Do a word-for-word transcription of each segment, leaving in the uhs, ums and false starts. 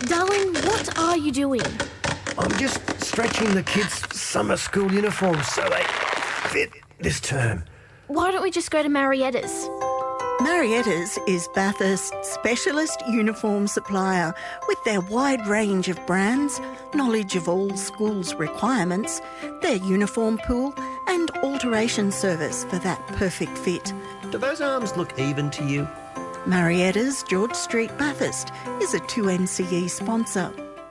Darling, what are you doing? I'm just stretching the kids' summer school uniforms so they fit this term. Why don't we just go to Marietta's? Marietta's is Bathurst's specialist uniform supplier with their wide range of brands, knowledge of all schools' requirements, their uniform pool and alteration service for that perfect fit. Do those arms look even to you? Marietta's, George Street, Bathurst, is a two M C E sponsor.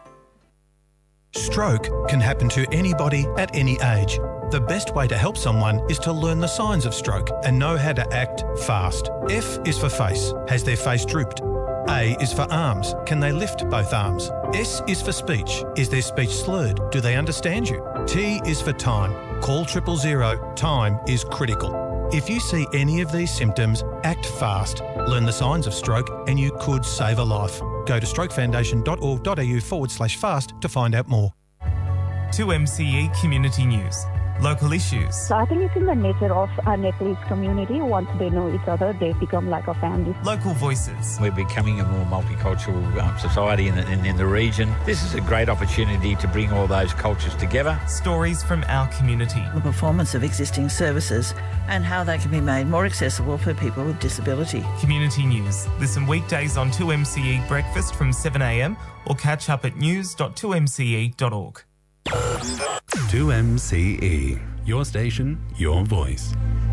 Stroke can happen to anybody at any age. The best way to help someone is to learn the signs of stroke and know how to act fast. F is for face. Has their face drooped? A is for arms. Can they lift both arms? S is for speech. Is their speech slurred? Do they understand you? T is for time. Call triple zero. Time is critical. If you see any of these symptoms, act fast. Learn the signs of stroke and you could save a life. Go to strokefoundation.org.au forward slash fast to find out more. two M C E Community News. Local issues. So I think it's in the nature of our Nepalese community. Once they know each other, they become like a family. Local voices. We're becoming a more multicultural um, society in the, in, in the region. This is a great opportunity to bring all those cultures together. Stories from our community. The performance of existing services and how they can be made more accessible for people with disability. Community News. Listen weekdays on two M C E Breakfast from seven a m or catch up at news dot two m c e dot org. two M C E. Your station, your voice.